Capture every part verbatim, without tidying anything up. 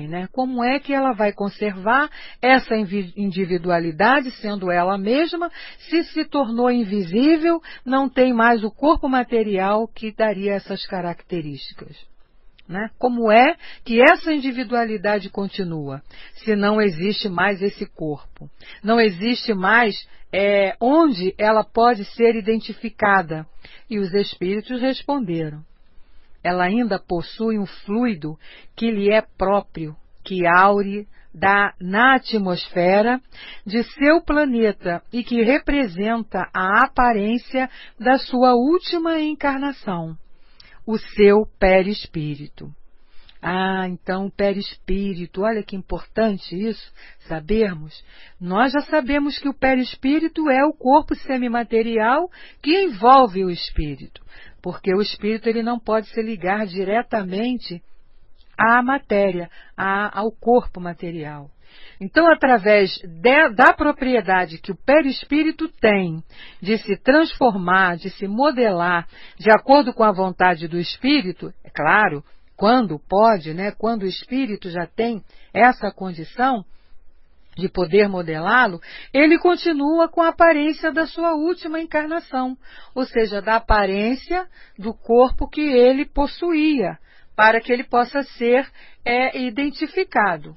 mãe, né? Como é que ela vai conservar essa individualidade, sendo ela mesma, se se tornou invisível, não tem mais o corpo material que daria essas características? Né? Como é que essa individualidade continua, se não existe mais esse corpo? Não existe mais é, onde ela pode ser identificada? E os espíritos responderam. Ela ainda possui um fluido que lhe é próprio, que aure da, na atmosfera de seu planeta e que representa a aparência da sua última encarnação, o seu perispírito. Ah, então o perispírito, olha que importante isso, sabermos. Nós já sabemos que o perispírito é o corpo semimaterial que envolve o espírito, porque o espírito ele não pode se ligar diretamente à matéria, à, ao corpo material. Então, através de, da propriedade que o perispírito tem de se transformar, de se modelar de acordo com a vontade do espírito, é claro, quando pode, né, quando o espírito já tem essa condição de poder modelá-lo, ele continua com a aparência da sua última encarnação, ou seja, da aparência do corpo que ele possuía, para que ele possa ser é, identificado.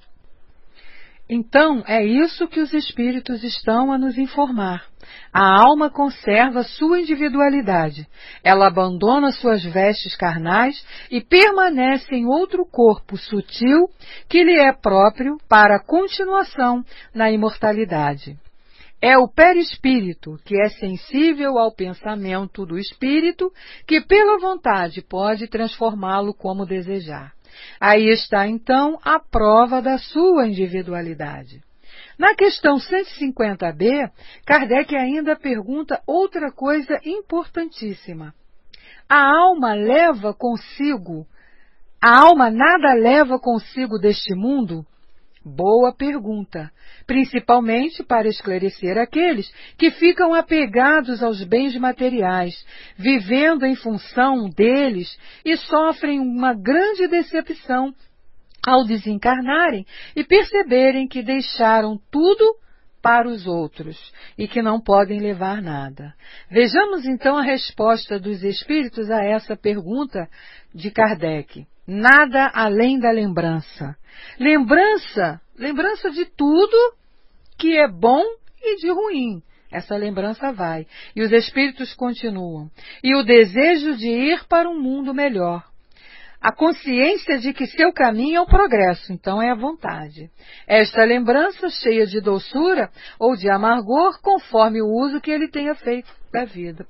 Então, é isso que os espíritos estão a nos informar. A alma conserva sua individualidade. Ela abandona suas vestes carnais e permanece em outro corpo sutil que lhe é próprio para a continuação na imortalidade. É o perispírito, que é sensível ao pensamento do espírito, que pela vontade pode transformá-lo como desejar. Aí está, então, a prova da sua individualidade. Na questão cento e cinquenta B, Kardec ainda pergunta outra coisa importantíssima. A alma leva consigo, a alma nada leva consigo deste mundo? Boa pergunta, principalmente para esclarecer aqueles que ficam apegados aos bens materiais, vivendo em função deles e sofrem uma grande decepção ao desencarnarem e perceberem que deixaram tudo para os outros e que não podem levar nada. Vejamos então a resposta dos espíritos a essa pergunta de Kardec. Nada além da lembrança. Lembrança, lembrança de tudo que é bom e de ruim. Essa lembrança vai. E os espíritos continuam. E o desejo de ir para um mundo melhor. A consciência de que seu caminho é o progresso, então é a vontade. Esta lembrança cheia de doçura ou de amargor, conforme o uso que ele tenha feito da vida.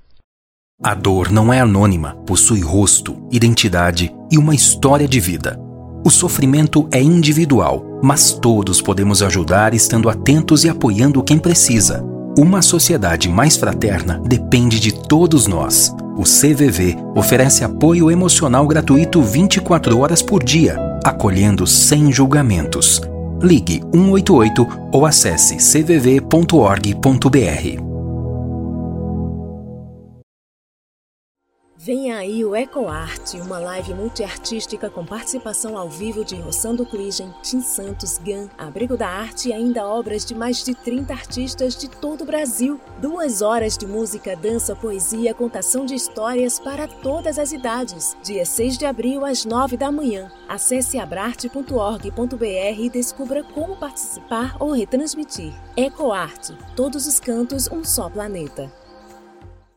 A dor não é anônima, possui rosto, identidade e uma história de vida. O sofrimento é individual, mas todos podemos ajudar estando atentos e apoiando quem precisa. Uma sociedade mais fraterna depende de todos nós. O C V V oferece apoio emocional gratuito vinte e quatro horas por dia, acolhendo sem julgamentos. Ligue um oito oito ou acesse c v v ponto org ponto b r. Vem aí o EcoArte, uma live multiartística com participação ao vivo de Rossando Kligen, Tim Santos, Gan, Abrigo da Arte e ainda obras de mais de trinta artistas de todo o Brasil. Duas horas de música, dança, poesia, contação de histórias para todas as idades. Dia seis de abril, às nove da manhã. Acesse abrarte ponto org ponto b r e descubra como participar ou retransmitir. EcoArte, todos os cantos, um só planeta.